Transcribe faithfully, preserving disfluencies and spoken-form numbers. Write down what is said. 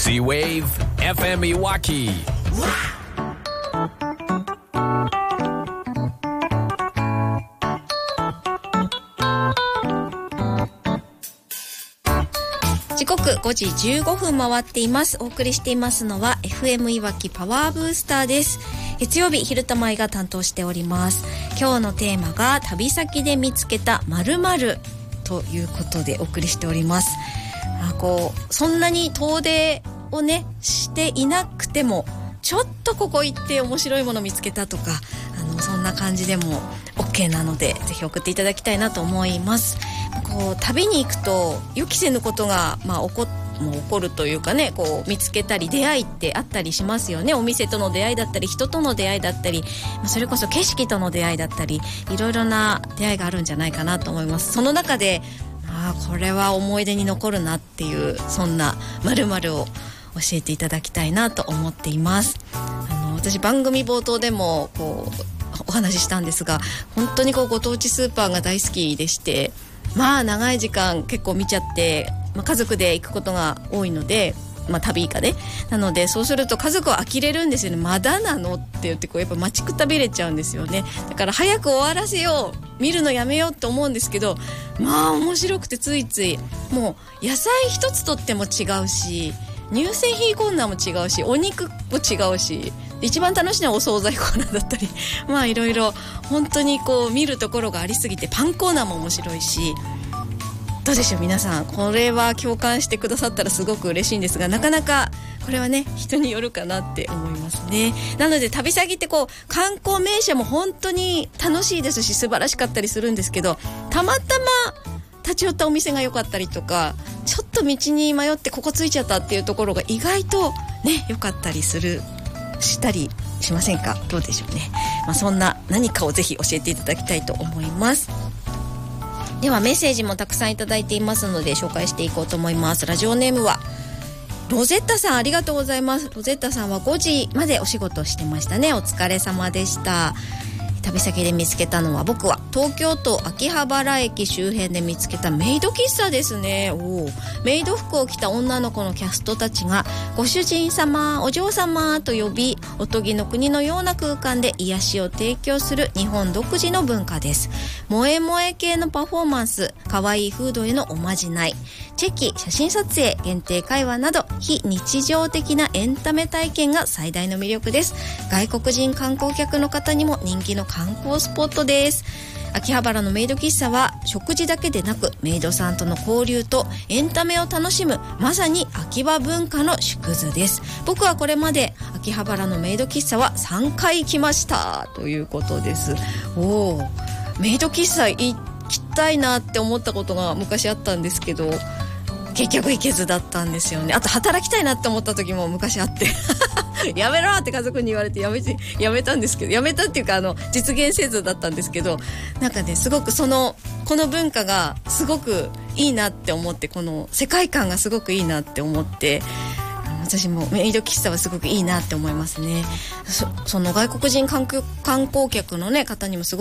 J-Wave エフエム いわき。 時刻ごじじゅうごふん回っています。お送りしていますのは エフエム いわきパワーブースターです。月曜日昼たまいが担当しております。今日のテーマが旅先で見つけた〇〇ということでお送りしております。あこうそんなに遠出をねしていなくてもちょっとここ行って面白いもの見つけたとか、あのそんな感じでも OK なのでぜひ送っていただきたいなと思います。こう旅に行くと予期せぬことが、まあ、起こもう起こるというかね、こう見つけたり出会いってあったりしますよね。お店との出会いだったり人との出会いだったり、それこそ景色との出会いだったり、いろいろな出会いがあるんじゃないかなと思います。その中であこれは思い出に残るなっていうそんな〇〇を教えていただきたいなと思っています。あの私番組冒頭でもこうお話ししたんですが、本当にこうご当地スーパーが大好きでして、まあ長い時間結構見ちゃって、まあ、家族で行くことが多いので、まあ、旅以下でなので、そうすると家族は呆れるんですよね。まだなのって言ってこうやっぱ待ちくたびれちゃうんですよね。だから早く終わらせよう、見るのやめようって思うんですけど、まあ面白くてついついもう野菜一つとっても違うし、乳製品コーナーも違うし、お肉も違うし、一番楽しいのはお惣菜コーナーだったりまあいろいろ本当にこう見るところがありすぎて、パンコーナーも面白いし、どうでしょう皆さん、これは共感してくださったらすごく嬉しいんですが、なかなかこれはね人によるかなって思いますね。なので旅先ってこう観光名所も本当に楽しいですし素晴らしかったりするんですけど、たまたま立ち寄ったお店が良かったりとか、ちょっと道に迷ってここついちゃったっていうところが意外とね良かったりするしたりしませんか？どうでしょうね。まあ、そんな何かをぜひ教えていただきたいと思います。ではメッセージもたくさんいただいていますので紹介していこうと思います。ラジオネームはロゼッタさん、ありがとうございます。ロゼッタさんはごじまでお仕事してましたね。お疲れ様でした。旅先で見つけたのは、僕は東京都秋葉原駅周辺で見つけたメイド喫茶ですね。おメイド服を着た女の子のキャストたちがご主人様、お嬢様と呼び、おとぎの国のような空間で癒しを提供する日本独自の文化です。萌え萌え系のパフォーマンス、可愛いフードへのおまじない、チェキ、写真撮影、限定会話など非日常的なエンタメ体験が最大の魅力です。外国人観光客の方にも人気の観光スポットです。秋葉原のメイド喫茶は食事だけでなく、メイドさんとの交流とエンタメを楽しむ、まさに秋葉文化の縮図です。僕はこれまで秋葉原のメイド喫茶はさんかい行きましたということです。おー、メイド喫茶行きたいなって思ったことが昔あったんですけど、結局行けずだったんですよね。あと働きたいなって思った時も昔あってやめろって家族に言われてやめてやめたんですけど、やめたっていうかあの実現せずだったんですけど、なんかねすごくそのこの文化がすごくいいなって思って、この世界観がすごくいいなって思って、私もメイド喫茶はすごくいいなって思いますね。 そ, その外国人観光、観光客の、ね、方にもすごく